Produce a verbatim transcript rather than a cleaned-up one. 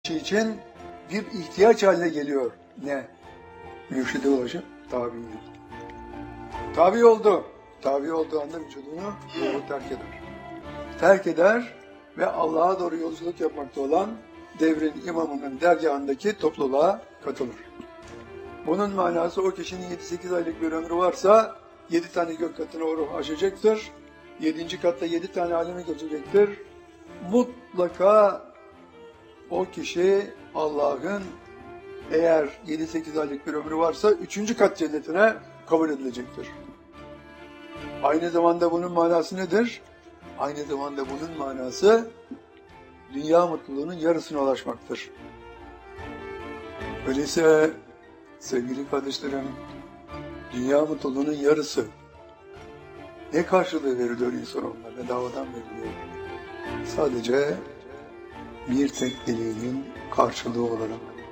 için bir ihtiyaç haline geliyor. Ne? Mürşide ulaşıp tabi oldu. Tabi oldu. Tabi olduğu anda vücudunu ruhu terk eder. Terk eder ve Allah'a doğru yolculuk yapmakta olan devrin imamının dergahındaki topluluğa katılır. Bunun manası o kişinin yedi sekiz aylık bir ömrü varsa yedi tane gök katını o ruh aşacaktır. yedinci katta yedi tane aleme geçecektir. Mutlaka o kişi Allah'ın eğer yedi sekiz aylık bir ömrü varsa üçüncü kat cennetine kabul edilecektir. Aynı zamanda bunun manası nedir? Aynı zamanda bunun manası dünya mutluluğunun yarısına ulaşmaktır. Öyleyse sevgili kardeşlerim, dünya mutluluğunun yarısı ne karşılığı veriliyor insan onlara? Bedavadan veriliyor. Sadece bir tek dileğinin karşılığı olarak.